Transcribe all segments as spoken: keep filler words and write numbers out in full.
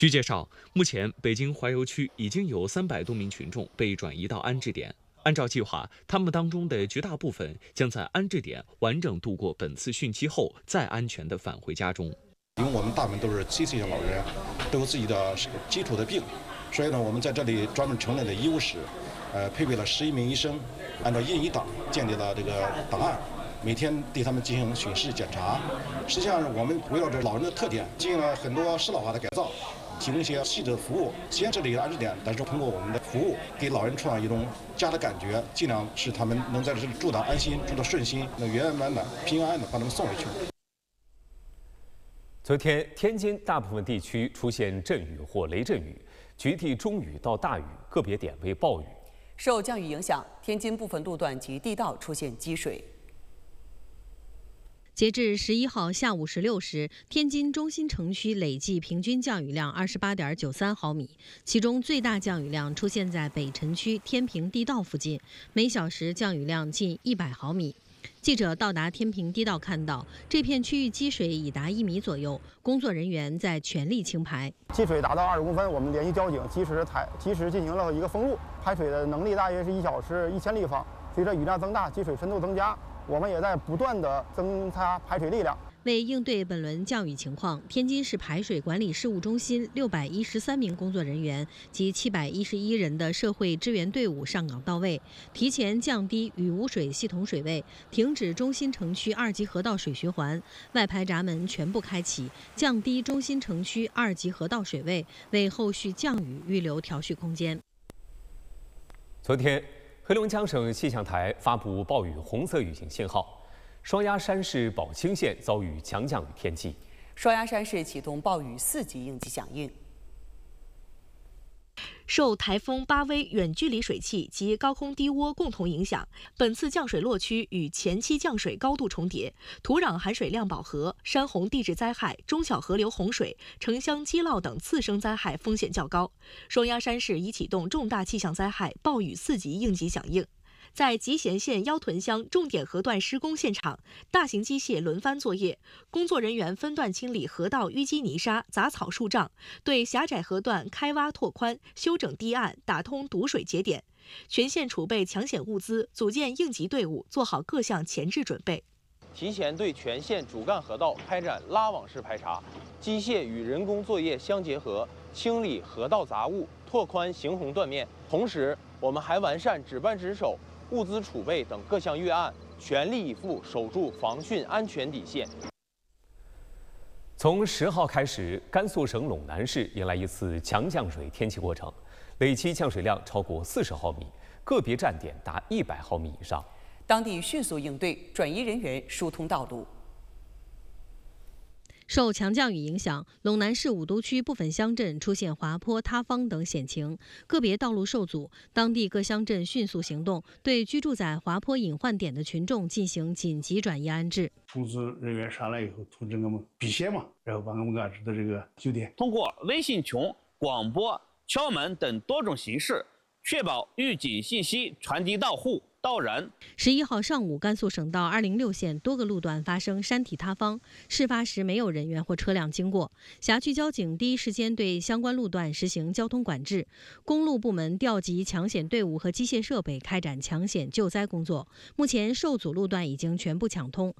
据介绍，目前北京怀柔区已经有三百多名群众被转移到安置点。按照计划，他们当中的绝大部分将在安置点完整度过本次汛期后，再安全地返回家中。 因为我们大部分都是七岁以上老人，都有自己的基础的病，所以呢，我们在这里专门成立了医务室，呃，配备了十一名医生，按照印医档建立了这个档案，每天对他们进行巡视检查。实际上，我们围绕着老人的特点，进行了很多适老化的改造。提供一些细致的服务，虽然这里有安置点，但是通过我们的服务，给老人创造一种家的感觉，尽量使他们能在这里住得安心，住得顺心，能圆圆满满、平安安的把他们送回去。 昨天，天津大部分地区出现阵雨或雷阵雨，局地中雨到大雨，个别点为暴雨。 受降雨影响，天津部分路段及地道出现积水。 截至十一号下午十六时，天津中心城区累计平均降雨量二十八点九三毫米，其中最大降雨量出现在北辰区天平地道附近，每小时降雨量近一百毫米。记者到达天平地道看到，这片区域积水已达一米左右，工作人员在全力清排。 积水达到二十公分，我们联系交警，及时台及时进行了一个封路，排水的能力大约是一小时一千立方。随着雨量增大，积水深度增加，我们也在不断的增加排水力量。 为应对本轮降雨情况，天津市排水管理事务中心六百一十三名工作人员及七百一十一人的社会支援队伍上岗到位，提前降低雨污水系统水位，停止中心城区二级河道水循环，外排闸门全部开启，降低中心城区二级河道水位，为后续降雨预留调蓄空间。 昨天，黑龙江省气象台发布暴雨红色预警信号。双鸭山市宝清县遭遇强降雨天气， 双鸭山市启动暴雨四级应急响应。 受台风巴威远距离水汽及高空低涡共同影响，本次降水落区与前期降水高度重叠，土壤含水量饱和，山洪地质灾害、中小河流洪水、城乡积涝等次生灾害风险较高。双鸭山市已启动重大气象灾害暴雨四级应急响应。在集贤县腰屯乡重点河段施工现场，大型机械轮番作业，工作人员分段清理河道淤积泥沙、杂草树障，对狭窄河段开挖拓宽、修整堤岸、打通堵水节点。全县储备抢险物资，组建应急队伍，做好各项前置准备。 提前对全县主干河道开展拉网式排查，机械与人工作业相结合，清理河道杂物，拓宽行洪断面。同时，我们还完善值班值守、物资储备等各项预案，全力以赴守住防汛安全底线。 从十号开始，甘肃省陇南市迎来一次强降水天气过程，累计降水量超过四十毫米，个别站点达一百毫米以上。 当地迅速应对，转移人员疏通道路。 受强降雨影响，陇南市武都区部分乡镇出现滑坡、塌方等险情，个别道路受阻。当地各乡镇迅速行动，对居住在滑坡隐患点的群众进行紧急转移安置。 通知人员上来以后，通知我们避险嘛，然后把我们安置到这个酒店。 通过微信群、广播、敲门等多种形式，确保预警信息传递到户。到人。 十一号上午，甘肃省道二零六线多个路段发生山体塌方，事发时没有人员或车辆经过。辖区交警第一时间对相关路段实行交通管制，公路部门调集抢险队伍和机械设备开展抢险救灾工作。目前受阻路段已经全部抢通。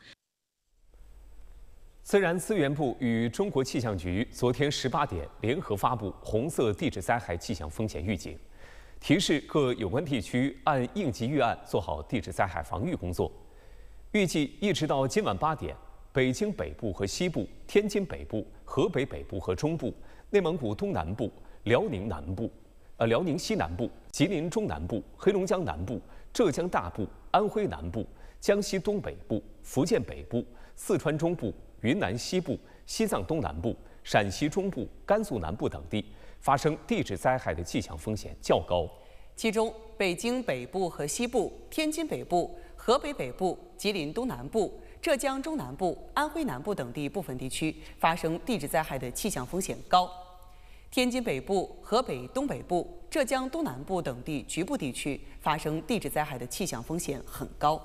自然资源部与中国气象局昨天十八点联合发布红色地质灾害气象风险预警。提示各有关地区按应急预案做好地质灾害防御工作。预计一直到今晚八点，北京北部和西部、天津北部、河北北部和中部、内蒙古东南部、辽宁南部、呃辽宁西南部、吉林中南部、黑龙江南部、浙江大部、安徽南部、江西东北部、福建北部、四川中部、云南西部、西藏东南部、陕西中部、甘肃南部等地发生地质灾害的气象风险较高。 其中，北京北部和西部、天津北部、河北北部、吉林东南部、浙江中南部、安徽南部等地部分地区发生地质灾害的气象风险高。天津北部、河北东北部、浙江东南部等地局部地区发生地质灾害的气象风险很高。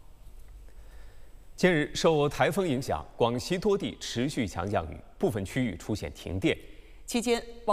近日，受台风影响，广西多地持续强降雨，部分区域出现停电。 期间，